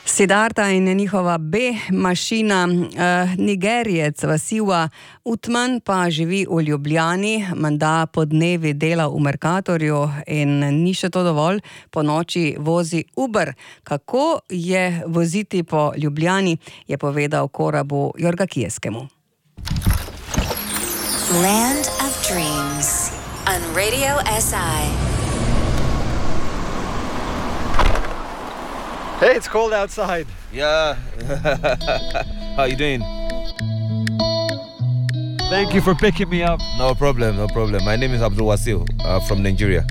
Siddharta in njihova B-mašina, Nigerijec Wasiwa Utman pa živi v Ljubljani, menda po dnevi dela v Mercatorju in ni še to dovolj, po noči vozi Uber. Kako je voziti po Ljubljani, je povedal Korabu Jorgakijeskemu. Land of Dreams on Radio SI. Hey, it's cold outside. Yeah. How you doing? Thank you for picking me up. No problem. My name is Abdul Wasil from Nigeria.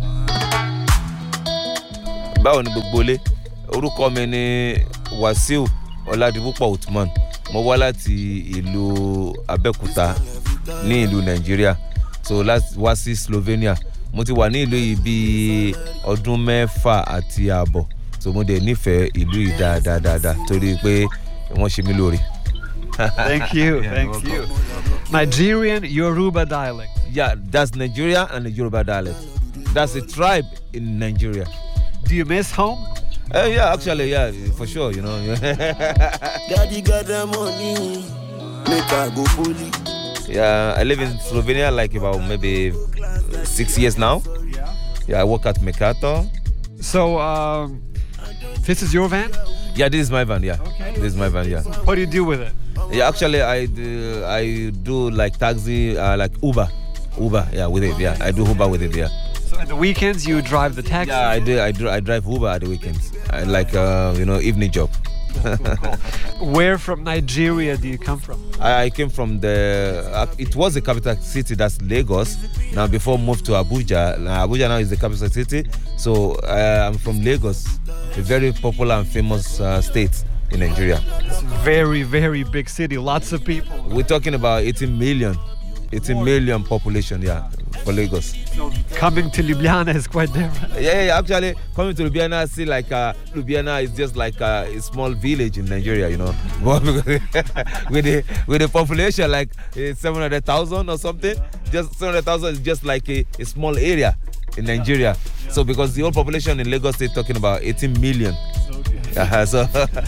Báwo ni gbogbo ilé? Orúkọ mi ni Wasil Oladipupo Utman. Mo wá láti ìlú Abẹ́òkúta ní ìlú Nigeria. So wá sí Slovenia. Mo ti wà ní ìlú yìí bí ọdún 6 àti àbọ̀. So mo dẹ̀ nífẹ̀ẹ́ ìlú yìí dáadáa torí pé wọ́n ṣe mí lóore. Thank you. Thank you. Nigerian Yoruba dialect. Yeah, that's Nigeria and the Yoruba dialect. That's a tribe in Nigeria. Do you miss home? Yeah, actually, yeah, for sure, you know. Daddy got the money, make I go fully. Yeah, I live in Slovenia like about maybe 6 years now. Yeah, I work at Mercator. So, this is your van? Yeah, this is my van, yeah. Okay. This is my van, yeah. What do you do with it? Yeah, actually, I do like taxi, like Uber, yeah, with it, yeah. I do Uber with it, yeah. So at the weekends you drive the taxi? Yeah, I drive Uber at the weekends. I like, evening job. Where from Nigeria do you come from? I came from it was the capital city, that's Lagos. Now before moved to Abuja. Abuja now is the capital city. So I'm from Lagos, a very popular and famous state in Nigeria. It's a very, very big city, lots of people. We're talking about 18 million population, yeah, for Lagos. So coming to Ljubljana is quite different. Yeah, actually coming to Ljubljana, see like Ljubljana is just like a small village in Nigeria, you know. with the population like 700,000 or something, just 700,000 is just like a small area in Nigeria. So because the whole population in Lagos is talking about 18 million. Okay. So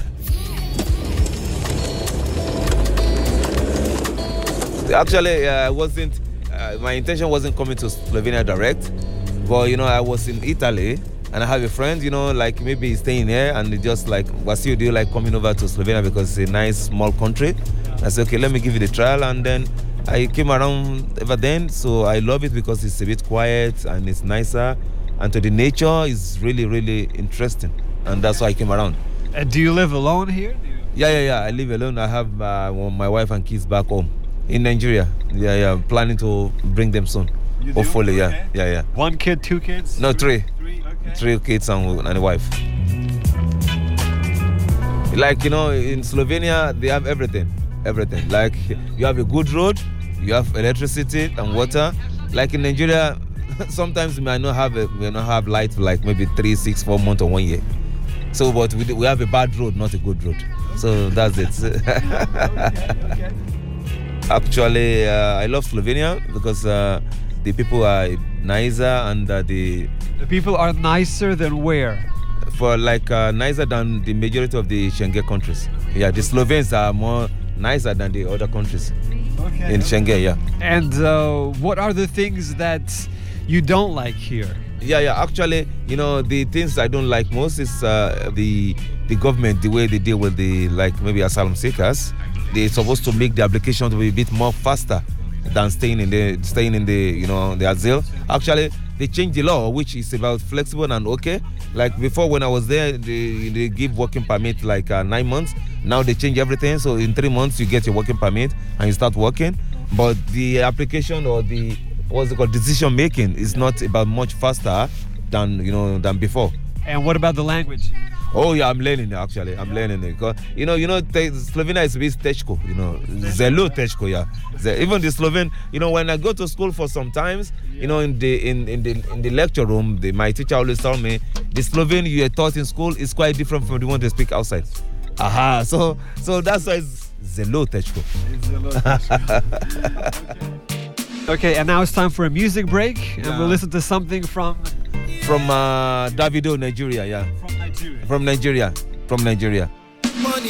actually, my intention wasn't coming to Slovenia direct, but I was in Italy and I have a friend, like maybe staying here and just like, Wasil, do you like coming over to Slovenia because it's a nice small country? I said, okay, let me give it a trial, and then I came around ever then. So I love it because it's a bit quiet and it's nicer, and to the nature is really, really interesting, and that's why I came around. And do you live alone here? Yeah, I live alone. I have my wife and kids back home in Nigeria. Yeah, planning to bring them soon. You do? Hopefully, okay. Yeah. 1 kid, 2 kids? No, 3. 3, okay. 3 kids and a wife. Like, in Slovenia, they have everything. Like, you have a good road, you have electricity and water. Like in Nigeria, sometimes we might not have light for like maybe 3, 6, 4 months or 1 year. So, but we have a bad road, not a good road. So that's it. Okay. Actually, I love Slovenia because the people are nicer, and The people are nicer than where? for like nicer than the majority of the Schengen countries. Yeah, the Slovenes are more nicer than the other countries in Schengen, yeah. And what are the things that you don't like here? Yeah. Actually, the things I don't like most is the government, the way they deal with maybe asylum seekers. They're supposed to make the application to be a bit more faster than staying in the asile. Actually, they changed the law, which is about flexible and okay. Like before, when I was there, they give working permit like 9 months. Now they change everything, so in 3 months you get your working permit and you start working. But the application or the decision making is not about much faster than before. And what about the language? Oh yeah, I'm learning actually. I'm learning it. Slovenia is a bit tečko, zelo tečko, yeah. Even the Sloven, when I go to school for some times, in the lecture room, my teacher always tell me the Sloven you are taught in school is quite different from the one they speak outside. So that's why it's zelo tečko. Okay, and now it's time for a music break, and we'll listen to something from Davido, Nigeria, yeah. From Nigeria. From Nigeria.